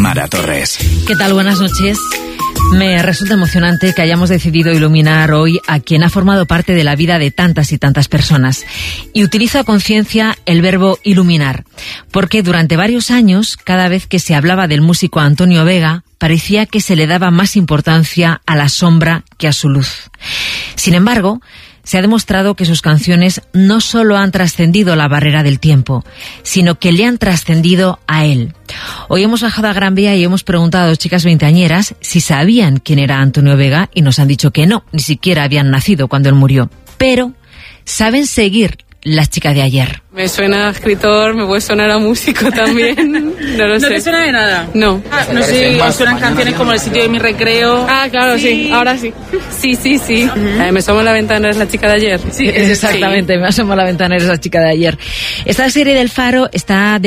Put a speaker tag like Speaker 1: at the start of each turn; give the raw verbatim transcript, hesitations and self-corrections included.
Speaker 1: Mara Torres.
Speaker 2: ¿Qué tal? Buenas noches. Me resulta emocionante que hayamos decidido iluminar hoy a quien ha formado parte de la vida de tantas y tantas personas. Y utilizo a conciencia el verbo iluminar, porque durante varios años, cada vez que se hablaba del músico Antonio Vega, parecía que se le daba más importancia a la sombra que a su luz. Sin embargo, se ha demostrado que sus canciones no solo han trascendido la barrera del tiempo, sino que le han trascendido a él. Hoy hemos bajado a Gran Vía y hemos preguntado a dos chicas veinteañeras si sabían quién era Antonio Vega y nos han dicho que no, ni siquiera habían nacido cuando él murió. Pero saben seguir las chicas de ayer.
Speaker 3: Me suena a escritor, me puede sonar a músico también, no lo
Speaker 4: ¿No
Speaker 3: sé.
Speaker 4: te suena de nada?
Speaker 3: No.
Speaker 4: Ah, no sé si os suenan canciones como El sitio de mi recreo.
Speaker 3: Ah, claro, sí, sí. Ahora sí. Sí, sí, sí. Uh-huh. eh, me asomo a la ventana, es la chica de ayer.
Speaker 2: Sí, exactamente, sí. Me asomo a la ventana, eres la chica de ayer. Esta serie del Faro está de